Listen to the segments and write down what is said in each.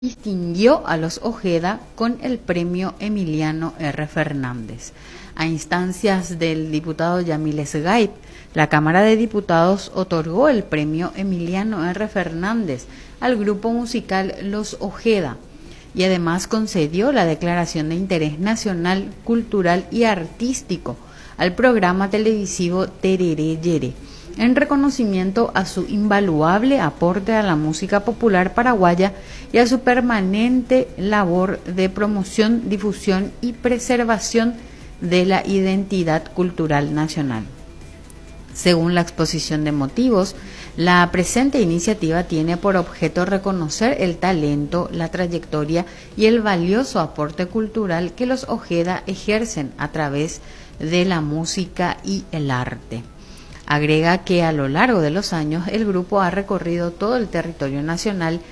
Distinguió a los Ojeda con el premio Emiliano R. Fernández. A instancias del diputado Yamiles Gaib, la Cámara de Diputados otorgó el premio Emiliano R. Fernández al grupo musical Los Ojeda y además concedió la declaración de interés nacional, cultural y artístico al programa televisivo Tereré Yere, en reconocimiento a su invaluable aporte a la música popular paraguaya y a su permanente labor de promoción, difusión y preservación de la identidad cultural nacional. Según la exposición de motivos, la presente iniciativa tiene por objeto reconocer el talento, la trayectoria y el valioso aporte cultural que los Ojeda ejercen a través de la música y el arte. Agrega que a lo largo de los años el grupo ha recorrido todo el territorio nacional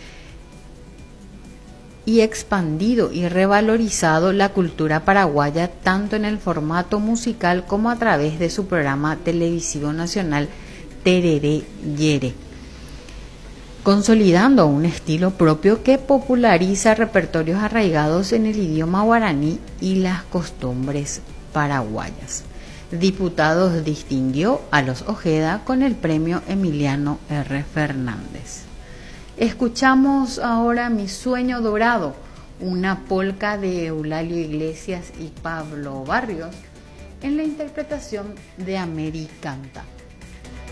y expandido y revalorizado la cultura paraguaya tanto en el formato musical como a través de su programa televisivo nacional Tereré Yere, consolidando un estilo propio que populariza repertorios arraigados en el idioma guaraní y las costumbres paraguayas. Diputados distinguió a los Ojeda con el premio Emiliano R. Fernández. Escuchamos ahora Mi Sueño Dorado, una polca de Eulalio Iglesias y Pablo Barrios en la interpretación de Ameri Canta.